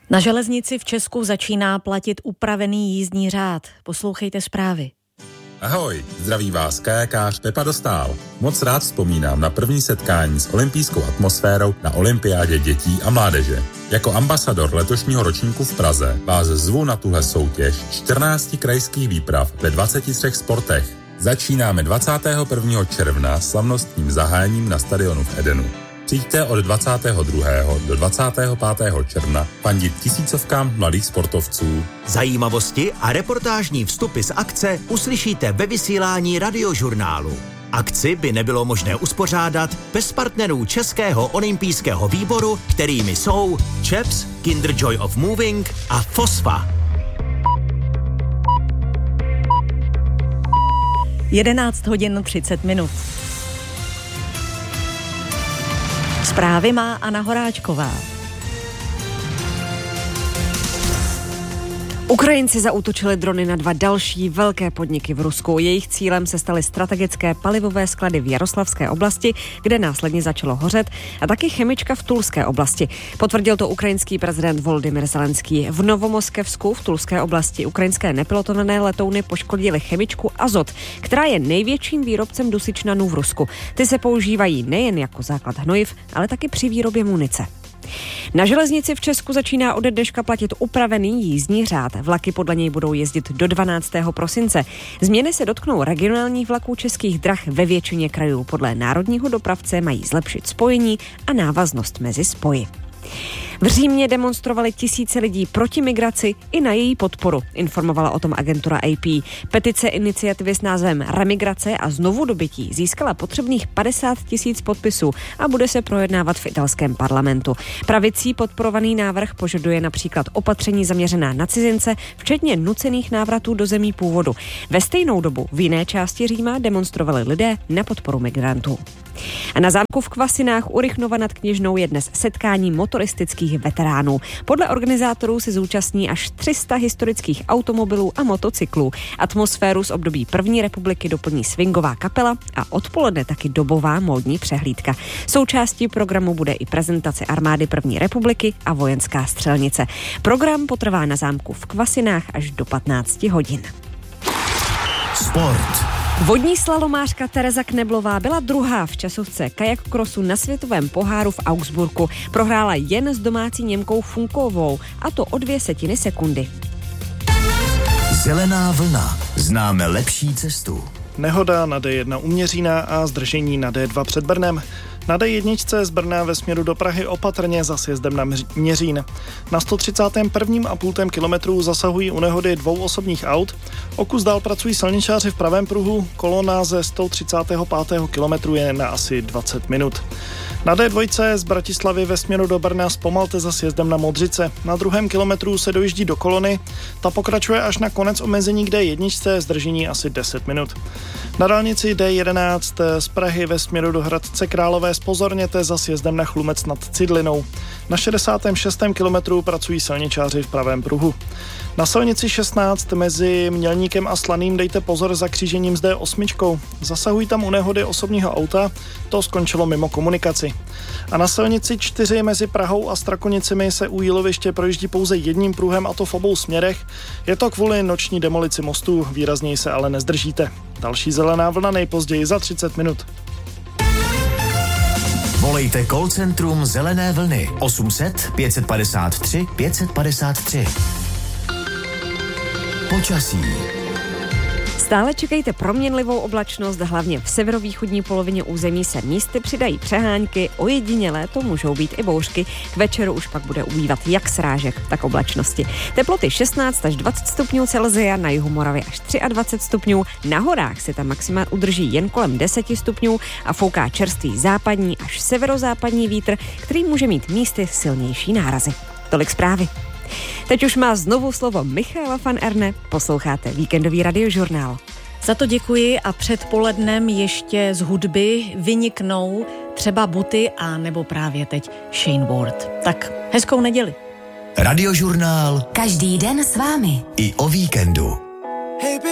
Na železnici v Česku začíná platit upravený jízdní řád. Poslouchejte zprávy. Ahoj, zdraví vás kajakář Pepa Dostál. Moc rád vzpomínám na první setkání s olympijskou atmosférou na olympiádě dětí a mládeže. Jako ambasador letošního ročníku v Praze vás zvu na tuhle soutěž 14 krajských výprav ve 23 sportech. Začínáme 21. června slavnostním zahájením na stadionu v Edenu. Přijďte od 22. do 25. června fandit tisícovkám mladých sportovců. Zajímavosti a reportážní vstupy z akce uslyšíte ve vysílání Radiožurnálu. Akci by nebylo možné uspořádat bez partnerů Českého olympijského výboru, kterými jsou ČEPS, Kinder Joy of Moving a Fosfa. 11 hodin 30 minut. Zprávy má Anna Horáčková. Ukrajinci zaútočili drony na 2 další velké podniky v Rusku. Jejich cílem se staly strategické palivové sklady v Jaroslavské oblasti, kde následně začalo hořet, a taky chemička v Tulské oblasti. Potvrdil to ukrajinský prezident Volodymyr Zelenský. V Novomoskevsku v Tulské oblasti ukrajinské nepilotované letouny poškodily chemičku Azot, která je největším výrobcem dusičnanů v Rusku. Ty se používají nejen jako základ hnojiv, ale taky při výrobě munice. Na železnici v Česku začíná ode dneška platit upravený jízdní řád. Vlaky podle něj budou jezdit do 12. prosince. Změny se dotknou regionálních vlaků Českých drah ve většině krajů. Podle národního dopravce mají zlepšit spojení a návaznost mezi spoji. V Římě demonstrovali tisíce lidí proti migraci i na její podporu, informovala o tom agentura AP. Petice iniciativy s názvem Remigrace a znovu dobytí získala potřebných 50 000 podpisů a bude se projednávat v italském parlamentu. Pravicí podporovaný návrh požaduje například opatření zaměřená na cizince, včetně nucených návratů do zemí původu. Ve stejnou dobu v jiné části Říma demonstrovali lidé na podporu migrantů. A na zámku v Kvasinách u Rychnova nad Kněžnou je dnes setkání motoristických veteránů. Podle organizátorů se zúčastní až 300 historických automobilů a motocyklů. Atmosféru z období první republiky doplní swingová kapela a odpoledne taky dobová módní přehlídka. Součástí programu bude i prezentace armády první republiky a vojenská střelnice. Program potrvá na zámku v Kvasinách až do 15 hodin. Sport. Vodní slalomářka Tereza Kneblová byla druhá v časovce kajak-krosu na světovém poháru v Augsburgu. Prohrála jen s domácí Němkou Funkovou, a to o 0,02 sekundy. Zelená vlna. Známe lepší cestu. Nehoda na D1 u Měřína a zdržení na D2 před Brnem. Na D1 z Brna ve směru do Prahy opatrně za sjezdem na Měřín. Na 131,5 kilometru zasahují u nehody 2 osobních aut. O kus dál pracují silničáři v pravém pruhu. Kolona ze 135. kilometru je na asi 20 minut. Na D2 z Bratislavy ve směru do Brna zpomalte za sjezdem na Modřice. Na 2. kilometru se dojíždí do kolony. Ta pokračuje až na konec omezení k D1, zdržení asi 10 minut. Na dálnici D11 z Prahy ve směru do Hradce Králové zpozorněte za sjezdem na Chlumec nad Cidlinou. Na 66. kilometru pracují silničáři v pravém pruhu. Na silnici 16 mezi Mělníkem a Slaným dejte pozor za křížením s D8. Zasahují tam u nehody osobního auta, to skončilo mimo komunikaci. A na silnici 4 mezi Prahou a Strakonicemi se u Jíloviště projíždí pouze jedním pruhem, a to v obou směrech. Je to kvůli noční demolici mostů, výrazněji se ale nezdržíte. Další zelená vlna nejpozději za 30 minut. Volejte call centrum Zelené vlny 800 553 553. Počasí. Stále čekejte proměnlivou oblačnost, hlavně v severovýchodní polovině území se místy přidají přehánky, ojedinělé to můžou být i bouřky. K večeru už pak bude ubývat jak srážek, tak oblačnosti. Teploty 16 až 20 stupňů Celsia, na jihu Moravy až 23 stupňů, na horách se tam maxima udrží jen kolem 10 stupňů a fouká čerstvý západní až severozápadní vítr, který může mít místy silnější nárazy. Tolik zprávy. Teď už má znovu slovo Michaela van Erne, posloucháte víkendový Radiožurnál. Za to děkuji a předpolednem ještě z hudby vyniknou třeba Buty a nebo právě teď Shane Ward. Tak hezkou neděli. Radiožurnál. Každý den s vámi. I o víkendu.